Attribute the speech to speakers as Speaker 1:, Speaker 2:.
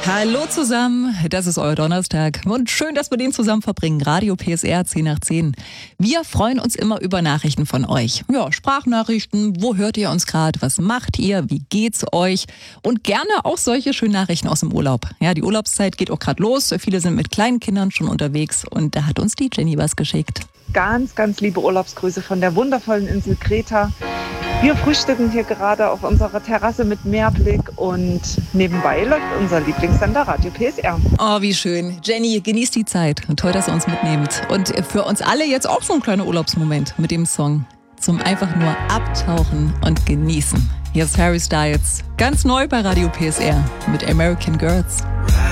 Speaker 1: Hallo zusammen, das ist euer Donnerstag und schön, dass wir den zusammen verbringen. Radio PSR 10 nach 10. Wir freuen uns immer über Nachrichten von euch. Ja, Sprachnachrichten, wo hört ihr uns gerade, was macht ihr, wie geht's euch? Und gerne auch solche schönen Nachrichten aus dem Urlaub. Ja, die Urlaubszeit geht auch gerade los, viele sind mit kleinen Kindern schon unterwegs und da hat uns die Jenny was geschickt.
Speaker 2: Ganz, ganz liebe Urlaubsgrüße von der wundervollen Insel Kreta. Wir frühstücken hier gerade auf unserer Terrasse mit Meerblick und nebenbei läuft unser Lieblingssender Radio PSR.
Speaker 1: Oh, wie schön. Jenny, genießt die Zeit. Toll, dass ihr uns mitnehmt. Und für uns alle jetzt auch so ein kleiner Urlaubsmoment mit dem Song. Zum einfach nur abtauchen und genießen. Hier ist Harry Styles. Ganz neu bei Radio PSR mit American Girls.